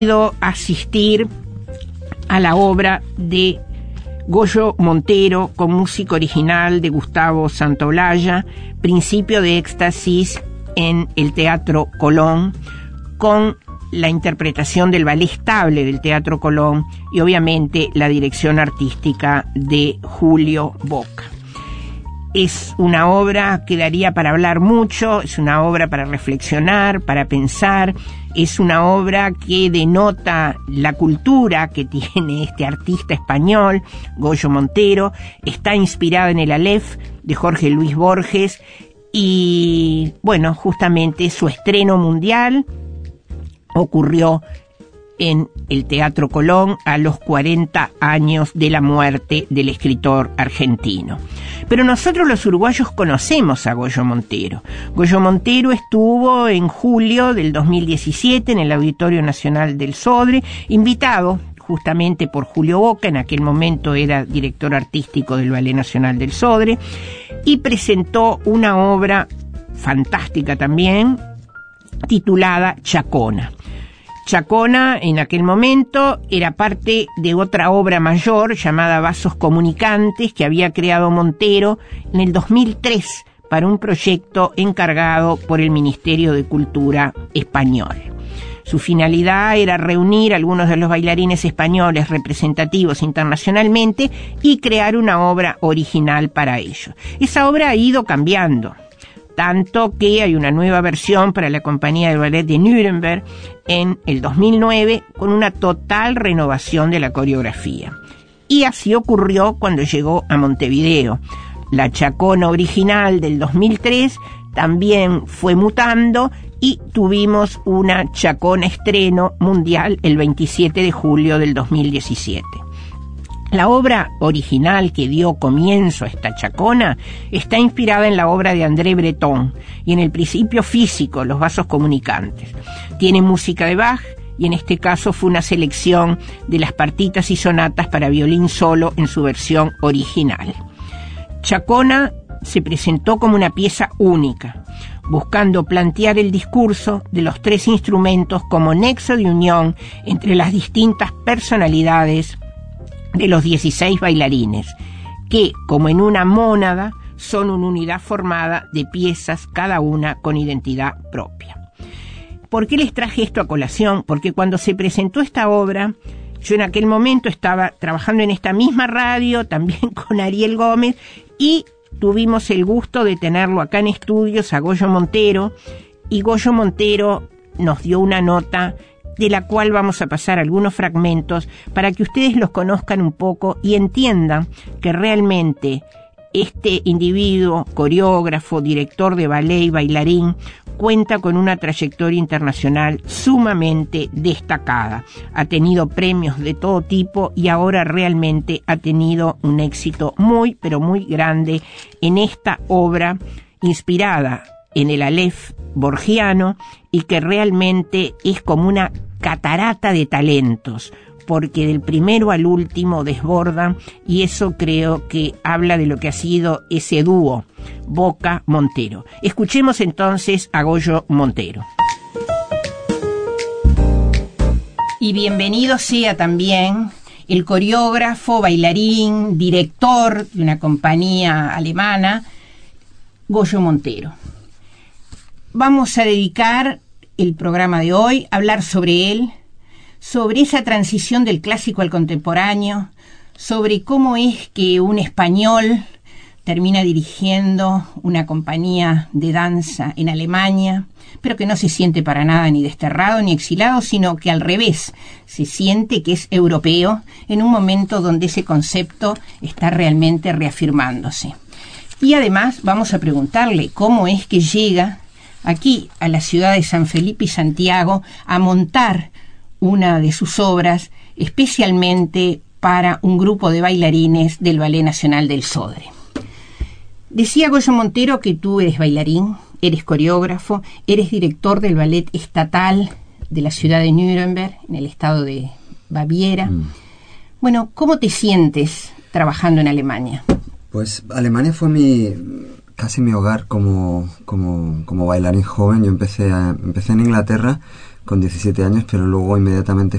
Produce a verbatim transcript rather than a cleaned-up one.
asistir a la obra de Goyo Montero con música original de Gustavo Santaolalla, Principio de Éxtasis, en el Teatro Colón, con la interpretación del Ballet Estable del Teatro Colón y obviamente la dirección artística de Julio Boca. Es una obra que daría para hablar mucho, es una obra para reflexionar, para pensar, es una obra que denota la cultura que tiene este artista español, Goyo Montero. Está inspirada en el Aleph de Jorge Luis Borges y, bueno, justamente su estreno mundial ocurrió en el Teatro Colón a los cuarenta años de la muerte del escritor argentino. Pero nosotros los uruguayos conocemos a Goyo Montero. Goyo Montero estuvo en julio del dos mil diecisiete en el Auditorio Nacional del Sodre, invitado justamente por Julio Boca, en aquel momento era director artístico del Ballet Nacional del Sodre, y presentó una obra fantástica también, titulada Chacona. Chacona, en aquel momento, era parte de otra obra mayor llamada Vasos Comunicantes, que había creado Montero en el dos mil tres para un proyecto encargado por el Ministerio de Cultura español. Su finalidad era reunir a algunos de los bailarines españoles representativos internacionalmente y crear una obra original para ellos. Esa obra ha ido cambiando, tanto que hay una nueva versión para la compañía del ballet de Nuremberg en el dos mil nueve con una total renovación de la coreografía. Y así ocurrió cuando llegó a Montevideo. La Chacona original del dos mil tres también fue mutando y tuvimos una Chacona estreno mundial el veintisiete de julio del dos mil diecisiete. La obra original que dio comienzo a esta Chacona está inspirada en la obra de André Breton y en el principio físico, los vasos comunicantes. Tiene música de Bach y en este caso fue una selección de las partitas y sonatas para violín solo en su versión original. Chacona se presentó como una pieza única, buscando plantear el discurso de los tres instrumentos como nexo de unión entre las distintas personalidades de los dieciséis bailarines, que, como en una mónada, son una unidad formada de piezas, cada una con identidad propia. ¿Por qué les traje esto a colación? Porque cuando se presentó esta obra, yo en aquel momento estaba trabajando en esta misma radio, también con Ariel Gómez, y tuvimos el gusto de tenerlo acá en estudios a Goyo Montero, y Goyo Montero nos dio una nota de la cual vamos a pasar algunos fragmentos para que ustedes los conozcan un poco y entiendan que realmente este individuo, coreógrafo, director de ballet y bailarín, cuenta con una trayectoria internacional sumamente destacada. Ha tenido premios de todo tipo y ahora realmente ha tenido un éxito muy, pero muy grande en esta obra inspirada en el Aleph borgiano y que realmente es como una catarata de talentos, porque del primero al último desbordan, y eso creo que habla de lo que ha sido ese dúo Boca-Montero. Escuchemos entonces a Goyo Montero. Y bienvenido sea también el coreógrafo, bailarín, director de una compañía alemana, Goyo Montero. Vamos a dedicar el programa de hoy a hablar sobre él, sobre esa transición del clásico al contemporáneo, sobre cómo es que un español termina dirigiendo una compañía de danza en Alemania, pero que no se siente para nada ni desterrado ni exilado, sino que al revés, se siente que es europeo en un momento donde ese concepto está realmente reafirmándose. Y además vamos a preguntarle cómo es que llega aquí a la ciudad de San Felipe y Santiago a montar una de sus obras especialmente para un grupo de bailarines del Ballet Nacional del Sodre. Decía Goyo Montero que tú eres bailarín, eres coreógrafo, eres director del ballet estatal de la ciudad de Nuremberg, en el estado de Baviera. Mm. Bueno, ¿cómo te sientes trabajando en Alemania? Pues Alemania fue mi... casi mi hogar como, como, como bailarín joven. Yo empecé, a, empecé en Inglaterra con diecisiete años, pero luego inmediatamente